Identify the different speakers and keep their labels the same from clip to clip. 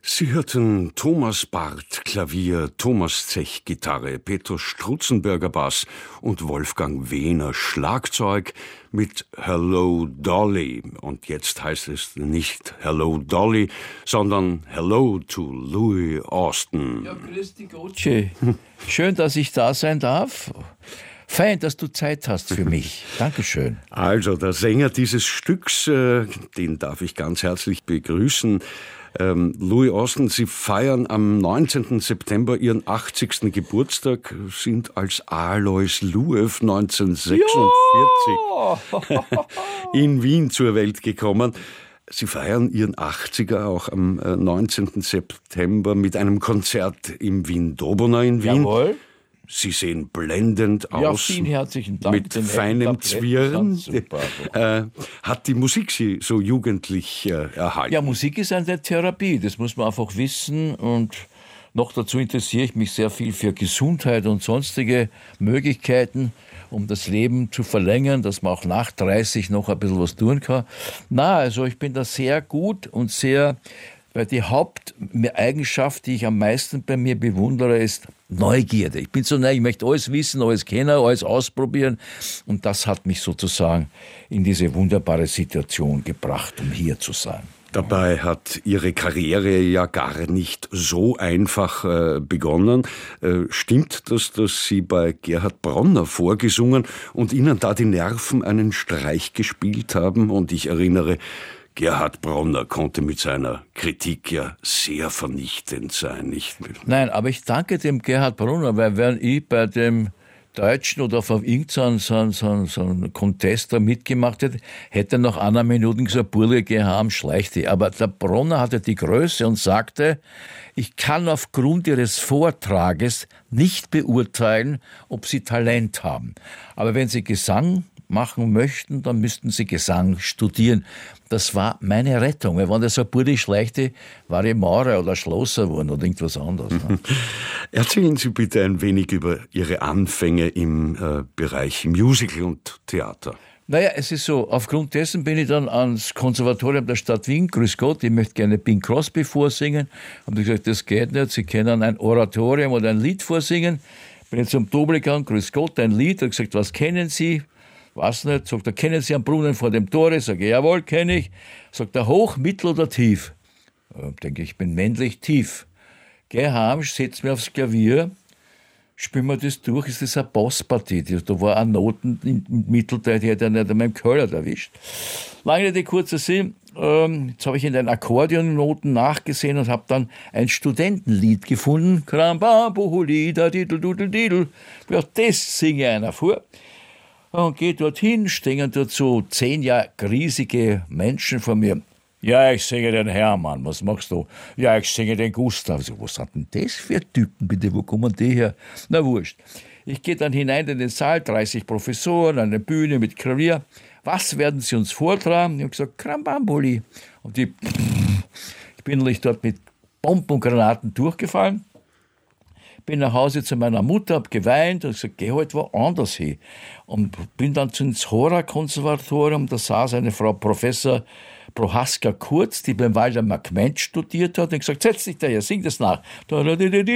Speaker 1: Sie hörten Thomas Barth Klavier, Thomas Zech Gitarre, Peter Strutzenberger Bass und Wolfgang Wehner Schlagzeug mit Hello Dolly. Und jetzt heißt es nicht Hello Dolly, sondern Hello to Louis Austin.
Speaker 2: Ja, grüß dich, Gottsche. Schön, dass ich da sein darf. Fein, dass du Zeit hast für mich. Dankeschön.
Speaker 1: Also, der Sänger dieses Stücks, den darf ich ganz herzlich begrüßen. Louis Austin, Sie feiern am 19. September Ihren 80. Geburtstag, sind als Alois Luev 1946 in Wien zur Welt gekommen. Sie feiern Ihren 80er auch am 19. September mit einem Konzert im Wien-Dobona in Wien.
Speaker 2: Jawohl.
Speaker 1: Sie sehen blendend aus.
Speaker 2: Ja, vielen herzlichen Dank.
Speaker 1: Mit feinem Zwirren. Hat die Musik Sie so jugendlich erhalten?
Speaker 2: Ja, Musik ist eine Therapie, das muss man einfach wissen. Und noch dazu interessiere ich mich sehr viel für Gesundheit und sonstige Möglichkeiten, um das Leben zu verlängern, dass man auch nach 30 noch ein bisschen was tun kann. Also ich bin da sehr gut und sehr... Weil die Haupteigenschaft, die ich am meisten bei mir bewundere, ist Neugierde. Ich bin so neu, ich möchte alles wissen, alles kennen, alles ausprobieren. Und das hat mich sozusagen in diese wunderbare Situation gebracht, um hier zu sein.
Speaker 1: Dabei hat Ihre Karriere ja gar nicht so einfach begonnen. Stimmt das, dass Sie bei Gerhard Bronner vorgesungen und Ihnen da die Nerven einen Streich gespielt haben? Und ich erinnere, Gerhard Bronner konnte mit seiner Kritik ja sehr vernichtend sein, nicht?
Speaker 2: Nein, aber ich danke dem Gerhard Bronner, weil wenn ich bei dem Deutschen oder auf irgendeinem so einen Contest da mitgemacht hätte nach einer Minute gesagt, Burle, geh heim, schleich dich. Aber der Bronner hatte die Größe und sagte, ich kann aufgrund Ihres Vortrages nicht beurteilen, ob Sie Talent haben. Aber wenn Sie Gesang machen möchten, dann müssten Sie Gesang studieren. Das war meine Rettung. Weil wenn das so ein Burdi schleichte, war ich Maurer oder Schlosser geworden oder irgendwas anderes. Ne?
Speaker 1: Erzählen Sie bitte ein wenig über Ihre Anfänge im Bereich Musical und Theater.
Speaker 2: Naja, es ist so, aufgrund dessen bin ich dann ans Konservatorium der Stadt Wien, grüß Gott, ich möchte gerne Bing Crosby vorsingen. Haben die gesagt, das geht nicht, Sie können ein Oratorium oder ein Lied vorsingen. Bin jetzt zum Dobel gegangen, grüß Gott, ein Lied. Hat gesagt, was kennen Sie? Weiß nicht. Sagt er, kennen Sie einen Brunnen vor dem Tore? Sag ich, jawohl, kenne ich. Sagt er, hoch, mittel oder tief? Denke ich, bin männlich tief. Geh heim, setz mich aufs Klavier, spiel mir das durch, ist das eine Basspartie. Da war eine Noten im Mittelteil, die hätte er nicht an meinem Keller erwischt. Lange Rede, kurzer Sinn. Jetzt habe ich in den Akkordeonnoten nachgesehen und habe dann ein Studentenlied gefunden. Krambambuhulida, didel, dudel, didel. Ja, das singe einer vor. Und gehe dorthin, stehen dort so 10 Jahre riesige Menschen vor mir. Ja, ich singe den Hermann, was machst du? Ja, ich singe den Gustav. So, was hat denn das für Typen, bitte, wo kommen die her? Na, wurscht. Ich gehe dann hinein in den Saal, 30 Professoren, eine Bühne mit Klavier. Was werden sie uns vortragen? Ich habe gesagt, Krambambuli. Und ich bin dort mit Bomben und Granaten durchgefallen. Bin nach Hause zu meiner Mutter, habe geweint und gesagt, geh halt woanders hin. Und bin dann ins Hora-Konservatorium, da saß eine Frau Professor Prohaska Kurz, die beim Waldemar Gmenz studiert hat, und gesagt, setz dich daher, sing das nach. Hat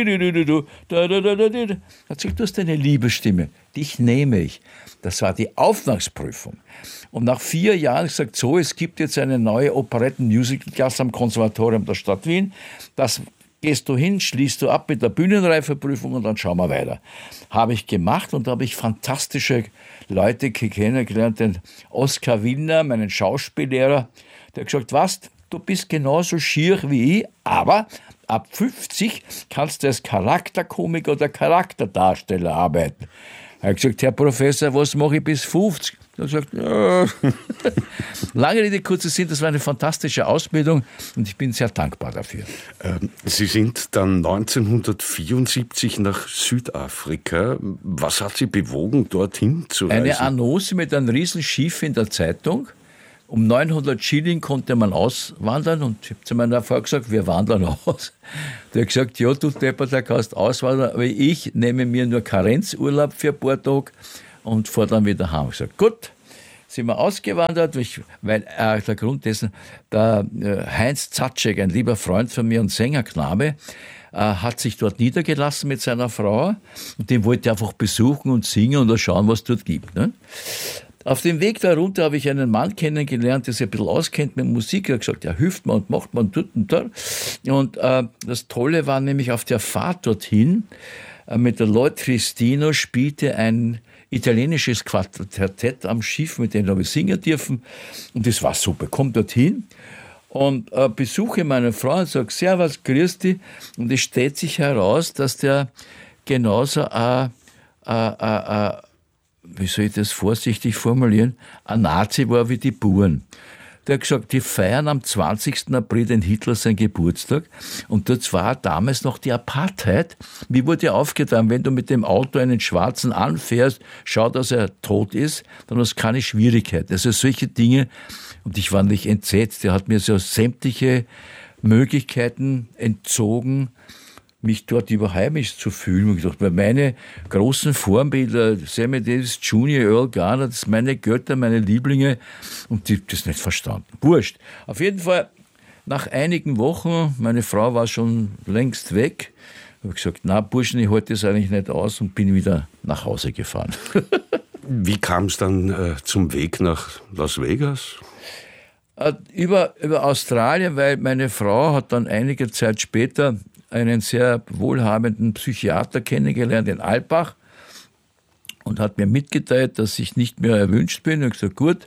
Speaker 2: gesagt, du hast eine Liebesstimme, dich nehme ich. Das war die Aufnahmeprüfung. Und nach 4 Jahren gesagt, so, es gibt jetzt eine neue Operetten-Musical-Klasse am Konservatorium der Stadt Wien. Das gehst du hin, schließt du ab mit der Bühnenreifeprüfung und dann schauen wir weiter. Habe ich gemacht und da habe ich fantastische Leute kennengelernt. Den Oskar Willner, meinen Schauspiellehrer, der hat gesagt, was, du bist genauso schier wie ich, aber ab 50 kannst du als Charakterkomiker oder Charakterdarsteller arbeiten. Er hat gesagt, Herr Professor, was mache ich bis 50? Er hat gesagt, lange Rede, kurzer Sinn, das war eine fantastische Ausbildung und ich bin sehr dankbar dafür.
Speaker 1: Sie sind dann 1974 nach Südafrika. Was hat Sie bewogen, dorthin zu reisen?
Speaker 2: Eine Annonce mit einem riesen Schiff in der Zeitung. Um 900 Schilling konnte man auswandern und ich habe zu meiner Frau gesagt, wir wandern aus. Der hat gesagt, ja, du Depper, der kannst auswandern, aber ich nehme mir nur Karenzurlaub für ein paar Tage und fahre dann wieder heim. Ich habe gesagt, gut, sind wir ausgewandert, weil der Grund dessen, der Heinz Zatzek, ein lieber Freund von mir und Sängerknabe, hat sich dort niedergelassen mit seiner Frau und den wollte ich einfach besuchen und singen und schauen, was es dort gibt. Ne? Auf dem Weg da runter habe ich einen Mann kennengelernt, der sich ein bisschen auskennt mit Musik. Er hat gesagt, ja, hilft mir und macht man tut und da. Und das Tolle war nämlich auf der Fahrt dorthin, mit der Lloyd Tristino spielte ein italienisches Quartett am Schiff, mit dem habe ich singen dürfen. Und das war super. Komm dorthin und besuche meine Frau und sage, Servus, grüß dich. Und es stellt sich heraus, dass der genauso wie soll ich das vorsichtig formulieren, ein Nazi war wie die Buren. Der hat gesagt, die feiern am 20. April den Hitler seinen Geburtstag. Und das war damals noch die Apartheid. Wie wurde aufgetan, wenn du mit dem Auto einen Schwarzen anfährst, schau, dass er tot ist, dann hast du keine Schwierigkeit. Also solche Dinge. Und ich war nicht entsetzt. Der hat mir so sämtliche Möglichkeiten entzogen, mich dort überheimisch zu fühlen. Und ich dachte, weil meine großen Vorbilder, Sammy Davis Jr., Earl Garner, das sind meine Götter, meine Lieblinge, und die das nicht verstanden. Wurscht. Auf jeden Fall, nach einigen Wochen, meine Frau war schon längst weg, habe ich gesagt, na Burschen, ich halte das eigentlich nicht aus und bin wieder nach Hause gefahren.
Speaker 1: Wie kam es dann zum Weg nach Las Vegas?
Speaker 2: Über Australien, weil meine Frau hat dann einige Zeit später einen sehr wohlhabenden Psychiater kennengelernt in Alpbach und hat mir mitgeteilt, dass ich nicht mehr erwünscht bin. Ich habe gesagt, gut.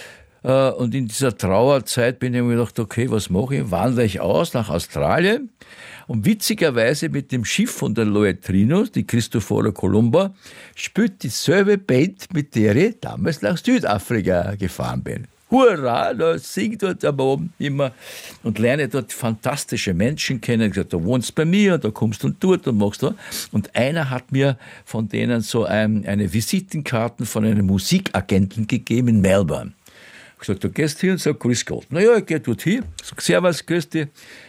Speaker 2: Und in dieser Trauerzeit bin ich mir gedacht, okay, was mache ich? Wandere ich aus nach Australien. Und witzigerweise mit dem Schiff von der Lloyd Trino, die Cristoforo Colombo, spielt dieselbe Band, mit der ich damals nach Südafrika gefahren bin. Hurra, da singt dort am Abend immer und lerne dort fantastische Menschen kennen. Ich gesagt, du wohnst bei mir, da kommst du dort und machst da. Und einer hat mir von denen so eine Visitenkarte von einem Musikagenten gegeben in Melbourne. Ich gesagt, du gehst hier und sag, grüß Gott. Naja, ich gehe dort hin, sag, servus, grüß dich.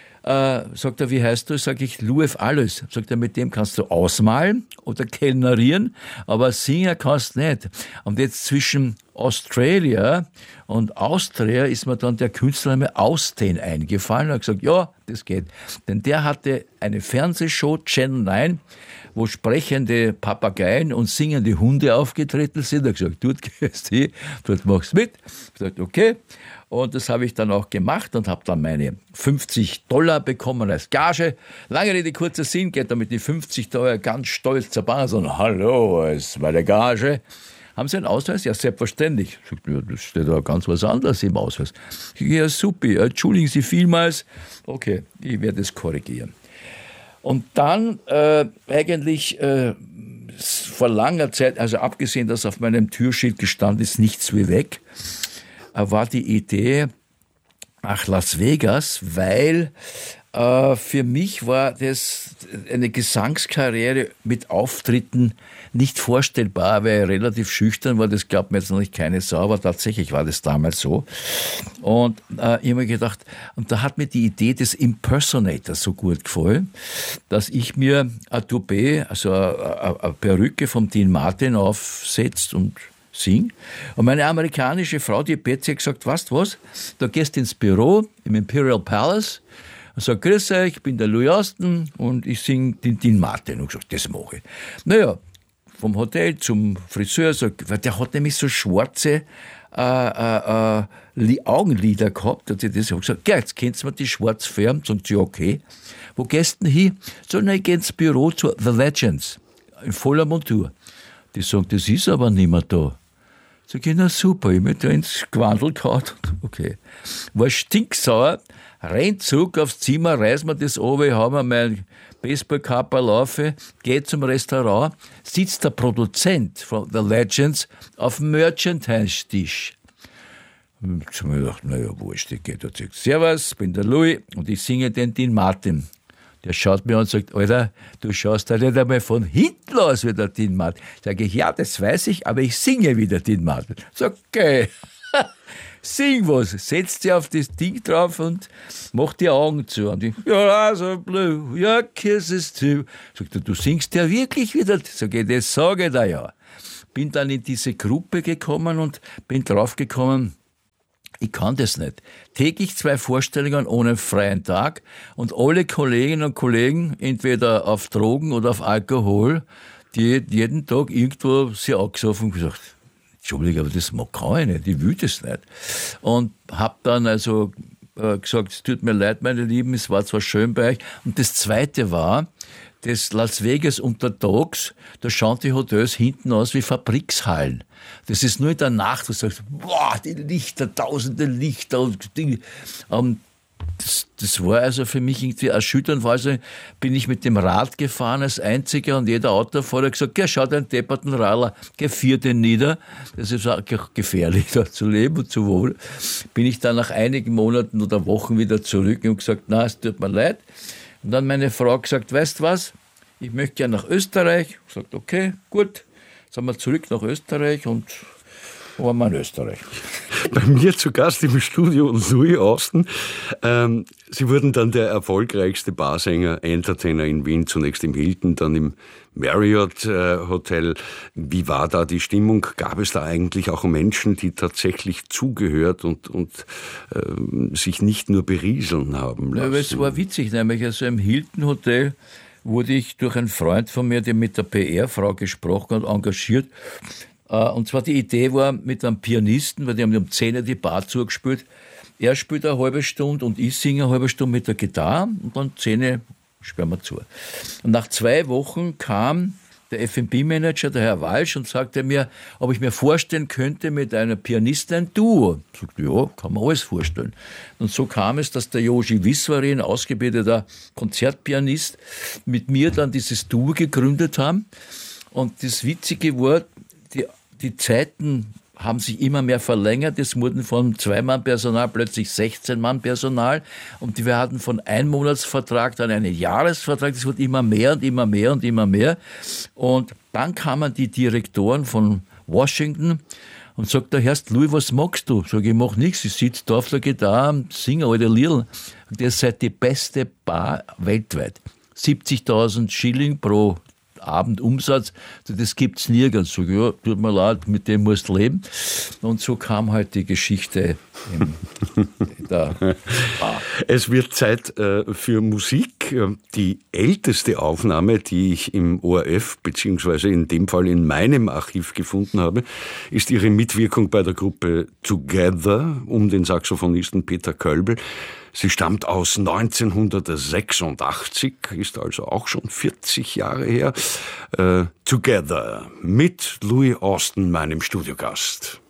Speaker 2: Sagt er, wie heißt du? Sag ich, Luef Alles. Sagt er, mit dem kannst du ausmalen oder kellnerieren, aber singen kannst du nicht. Und jetzt zwischen Australia und Austria ist mir dann der Künstlername Austin eingefallen. Er hat gesagt, ja, das geht. Denn der hatte eine Fernsehshow, Channel 9, wo sprechende Papageien und singende Hunde aufgetreten sind. Er hat gesagt, dort gehst du hin, dort machst du mit. Ich habe gesagt, okay. Und das habe ich dann auch gemacht und habe dann meine $50 bekommen als Gage. Lange Rede, kurzer Sinn, geht dann mit den $50 ganz stolz zur Bahn und hallo, es ist meine Gage. Haben Sie einen Ausweis? Ja, selbstverständlich. Ich sage, ja, das steht da ganz was anderes im Ausweis. Ich sage, ja, super, entschuldigen Sie vielmals. Okay, ich werde es korrigieren. Und dann eigentlich vor langer Zeit, also abgesehen, dass auf meinem Türschild gestanden ist, nichts wie weg, war die Idee nach Las Vegas, weil für mich war das eine Gesangskarriere mit Auftritten nicht vorstellbar, weil ich relativ schüchtern war. Das glaubt mir jetzt noch nicht keine Sau, aber tatsächlich war das damals so. Und ich habe mir gedacht, und da hat mir die Idee des Impersonators so gut gefallen, dass ich mir ein Toupet, also eine Perücke vom Dean Martin aufsetzt und sing. Und meine amerikanische Frau, die Betsy, hat gesagt, weißt du was, da gehst ins Büro im Imperial Palace und sagst, grüß euch, ich bin der Louis Austin und ich singe den Dean Martin. Und ich gesagt, das mache ich. Naja, vom Hotel zum Friseur, weil der hat nämlich so schwarze Augenlider gehabt. Und ich habe gesagt, ja, jetzt kennst du mir die schwarz färben. Sagt sie, okay. Wo gehst du denn hin? So, na, ich gehe ins Büro zu The Legends, in voller Montur. Die sagen, das ist aber nicht mehr da. Sag ich, na super, ich bin da ins Gewandel gehauen. Okay. War stinksauer, rennt zurück aufs Zimmer, reiß mir das runter, hau mir mein Baseballkapper, laufe, geh zum Restaurant, sitzt der Produzent von The Legends auf dem Merchandise-Tisch. Ich habe mir gedacht, naja, wurscht, ich gehe da zurück. Servus, bin der Louis und ich singe den Dean Martin. Der schaut mir an und sagt, Alter, du schaust da nicht einmal von hinten aus wie der Dean Martin. Sage ich, ja, das weiß ich, aber ich singe wie der Dean Martin. Sag, okay, sing was. Setz dich auf das Ding drauf und mach die Augen zu. Und ich, your eyes are blue, your kisses too. Sagt er, du singst ja wirklich wieder. Sag ich, das sage ich da ja. bin dann in diese Gruppe gekommen und bin draufgekommen, ich kann das nicht. Täglich 2 Vorstellungen ohne freien Tag und alle Kolleginnen und Kollegen entweder auf Drogen oder auf Alkohol, die jeden Tag irgendwo sie angesoffen und gesagt, Entschuldigung, aber das kann ich nicht, ich will das nicht. Und habe dann also gesagt, es tut mir leid, meine Lieben, es war zwar schön bei euch. Und das Zweite war, das Las Vegas untertags, da schauen die Hotels hinten aus wie Fabrikshallen. Das ist nur in der Nacht, wo du sagst, boah, die Lichter, tausende Lichter und Dinge. Das war also für mich irgendwie erschütternd. Also bin ich mit dem Rad gefahren als Einziger und jeder Autofahrer hat gesagt, geh, schau den depperten Radler, geh, vier den nieder. Das ist auch gefährlich, da zu leben und zu wohnen. Bin ich dann nach einigen Monaten oder Wochen wieder zurück und gesagt, na, es tut mir leid. Und dann meine Frau gesagt, weißt du was, ich möchte gerne nach Österreich. Ich gesagt, okay, gut. Sind wir zurück nach Österreich und waren wir in Österreich.
Speaker 1: Bei mir zu Gast im Studio Louis Austin. Sie wurden dann der erfolgreichste Barsänger, Entertainer in Wien, zunächst im Hilton, dann im Marriott Hotel. Wie war da die Stimmung? Gab es da eigentlich auch Menschen, die tatsächlich zugehört und sich nicht nur berieseln haben lassen?
Speaker 2: Ja, es war witzig, nämlich also im Hilton Hotel wurde ich durch einen Freund von mir, der mit der PR-Frau gesprochen hat, engagiert. Und zwar die Idee war mit einem Pianisten, weil die haben um 10 Uhr die Bar zugespielt. Er spielt eine halbe Stunde und ich singe eine halbe Stunde mit der Gitarre und dann 10 Uhr spielen wir zu. Und nach 2 Wochen kam der F&B-Manager, der Herr Walsch, und sagte mir, ob ich mir vorstellen könnte, mit einer Pianistin ein Duo. Ich sagte, ja, kann man alles vorstellen. Und so kam es, dass der Joži Visvarin, ausgebildeter Konzertpianist, mit mir dann dieses Duo gegründet haben. Und das Witzige war, die Zeiten haben sich immer mehr verlängert. Es wurden von 2-Mann-Personal plötzlich 16-Mann-Personal. Und wir hatten von 1-Monatsvertrag dann einen Jahresvertrag. Das wurde immer mehr und immer mehr und immer mehr. Und dann kamen die Direktoren von Washington und sagt, da Herrst Louis, was magst du? Sag ich, mach nichts. Ich sitze da auf der Gitarre, singe alte Liedl. Und ihr seid die beste Bar weltweit. 70.000 Schilling pro Abendumsatz, das gibt's nirgends. So, ja, tut mir leid, mit dem musst du leben. Und so kam halt die Geschichte da.
Speaker 1: Es wird Zeit für Musik. Die älteste Aufnahme, die ich im ORF, beziehungsweise in dem Fall in meinem Archiv gefunden habe, ist Ihre Mitwirkung bei der Gruppe Together um den Saxophonisten Peter Kölbl. Sie stammt aus 1986, ist also auch schon 40 Jahre her. Together mit Louis Austin, meinem Studiogast.